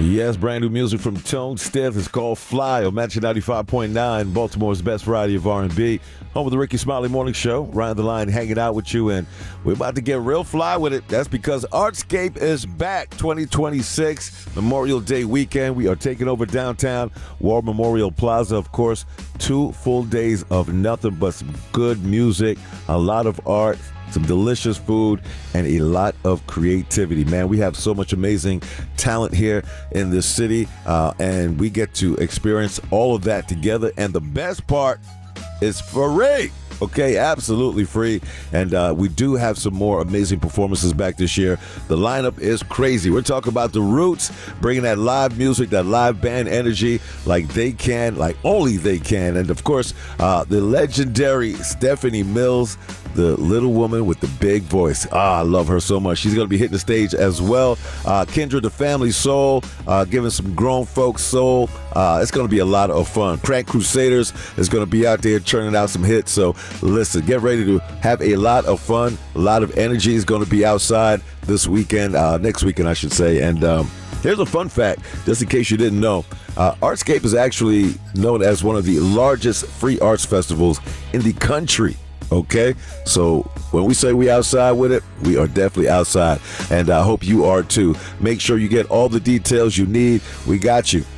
Yes, brand new music from Tone Stith. It's called Fly on Magic 95.9, Baltimore's best variety of R&B. Home of the Ricky Smiley Morning Show. Ryan the Line hanging out with you, and we're about to get real fly with it. That's because Artscape is back 2026, Memorial Day weekend. We are taking over downtown War Memorial Plaza, of course. 2 full days of nothing but some good music, a lot of art, some delicious food, and a lot of creativity. Man, we have so much amazing talent here in this city, and we get to experience all of that together. And the best part is free. Okay, absolutely free. And we do have some more amazing performances back this year. The lineup is crazy. We're talking about The Roots, bringing that live music, that live band energy like they can, like only they can. And of course, the legendary Stephanie Mills, the little woman with the big voice. I love her so much. She's going to be hitting the stage as well. Kendra, the Family Soul, giving some grown folks soul. It's going to be a lot of fun. Crank Crusaders is going to be out there churning out some hits. So listen, get ready to have a lot of fun. A lot of energy is going to be outside this weekend, next weekend, I should say. And here's a fun fact, just in case you didn't know. Artscape is actually known as one of the largest free arts festivals in the country. Okay, so when we say we outside with it, we are definitely outside, and I hope you are too. Make sure you get all the details you need. We got you.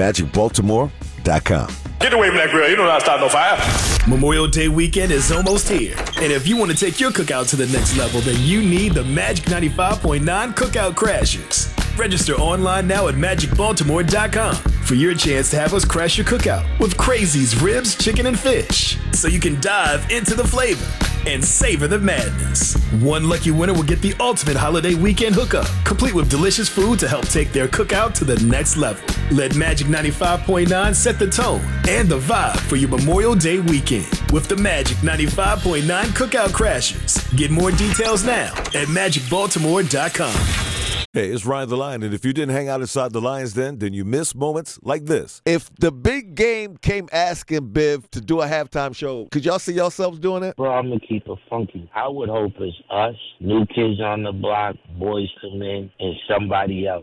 MagicBaltimore.com. Get away from that grill. You don't know how to start no fire. Memorial Day weekend is almost here. And if you want to take your cookout to the next level, then you need the Magic 95.9 Cookout Crashers. Register online now at MagicBaltimore.com for your chance to have us crash your cookout with Crazy's ribs, chicken, and fish, so you can dive into the flavor and savor the madness. One lucky winner will get the ultimate holiday weekend hookup, complete with delicious food to help take their cookout to the next level. Let Magic 95.9 set the tone and the vibe for your Memorial Day weekend with the Magic 95.9 Cookout Crashers. Get more details now at MagicBaltimore.com. Hey, it's Ryan the Lion, and if you didn't hang out inside the Lions Den, then you missed moments like this. If the big game came asking Biv to do a halftime show, could y'all see yourselves doing it? Bro, I'm going to keep it funky. I would hope it's us, New Kids on the Block, Boys to Men, and somebody else.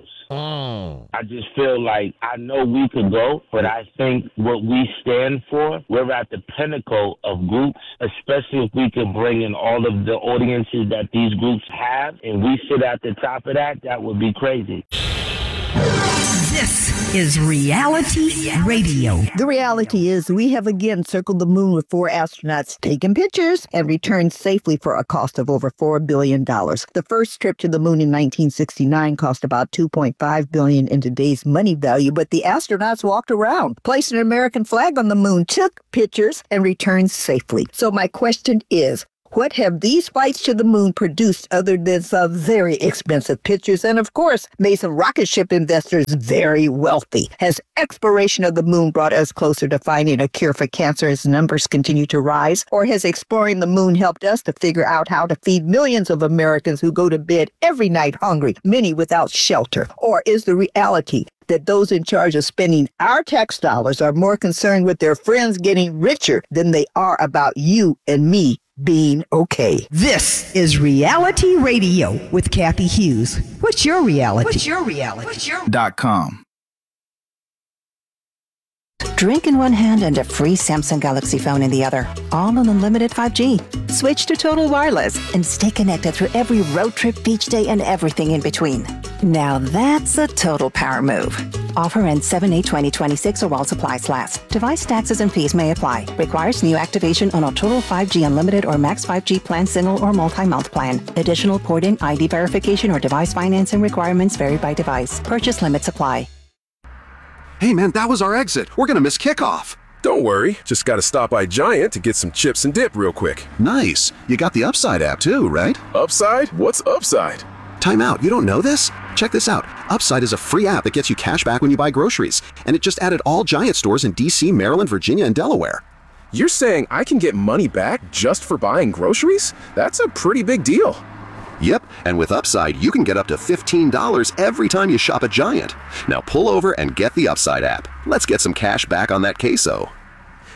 I just feel like I know we could go, but I think what we stand for, we're at the pinnacle of groups, especially if we could bring in all of the audiences that these groups have, and we sit at the top of that, that would be crazy. This is Reality Radio. The reality is we have again circled the moon with 4 astronauts taking pictures and returned safely for a cost of over $4 billion. The first trip to the moon in 1969 cost about $2.5 billion in today's money value, but the astronauts walked around, placed an American flag on the moon, took pictures, and returned safely. So my question is, what have these flights to the moon produced other than some very expensive pictures and, of course, made some rocket ship investors very wealthy? Has exploration of the moon brought us closer to finding a cure for cancer as numbers continue to rise? Or has exploring the moon helped us to figure out how to feed millions of Americans who go to bed every night hungry, many without shelter? Or is the reality that those in charge of spending our tax dollars are more concerned with their friends getting richer than they are about you and me being okay? This is Reality Radio with Kathy Hughes. What's your reality? .com. Drink in one hand and a free Samsung Galaxy phone in the other. All on unlimited 5G. Switch to Total Wireless and stay connected through every road trip, beach day, and everything in between. Now that's a total power move. Offer ends 7/8/2026 or while supplies last. Device taxes and fees may apply. Requires new activation on a Total 5G Unlimited or Max 5G plan, single or multi-month plan. Additional port-in, ID verification, or device financing requirements vary by device. Purchase limits apply. Hey man, that was our exit. We're gonna miss kickoff. Don't worry, just gotta stop by Giant to get some chips and dip real quick. Nice. You got the Upside app too, right? Upside? What's Upside? Time out, you don't know this? Check this out. Upside is a free app that gets you cash back when you buy groceries. And it just added all Giant stores in DC, Maryland, Virginia, and Delaware. You're saying I can get money back just for buying groceries? That's a pretty big deal. Yep, and with Upside, you can get up to $15 every time you shop at Giant. Now pull over and get the Upside app. Let's get some cash back on that queso.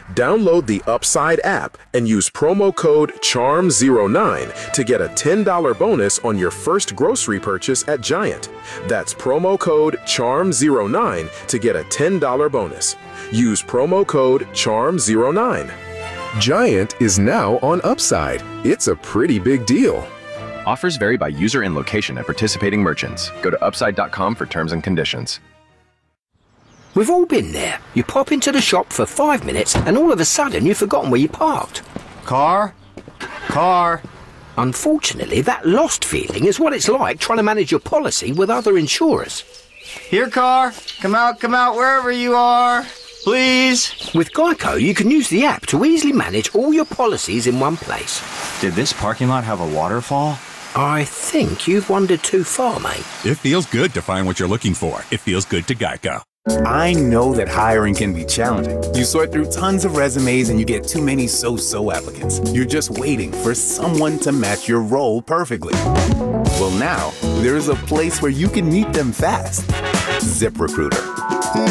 Download the Upside app and use promo code CHARM09 to get a $10 bonus on your first grocery purchase at Giant. That's promo code CHARM09 to get a $10 bonus. Use promo code CHARM09. Giant is now on Upside. It's a pretty big deal. Offers vary by user and location at participating merchants. Go to upside.com for terms and conditions. We've all been there. You pop into the shop for 5 minutes and all of a sudden you've forgotten where you parked. Car. Unfortunately, that lost feeling is what it's like trying to manage your policy with other insurers. Here, car. Come out, wherever you are. Please. With Geico, you can use the app to easily manage all your policies in one place. Did this parking lot have a waterfall? I think you've wandered too far, mate. It feels good to find what you're looking for. It feels good to Geico. I know that hiring can be challenging. You sort through tons of resumes and you get too many so-so applicants. You're just waiting for someone to match your role perfectly. Well, now, there is a place where you can meet them fast. ZipRecruiter.